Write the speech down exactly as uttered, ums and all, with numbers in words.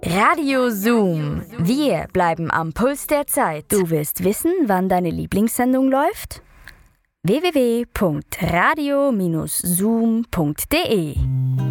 Radio Zoom. Wir bleiben am Puls der Zeit. Du willst wissen, wann deine Lieblingssendung läuft? w w w punkt radio Bindestrich zoom punkt d e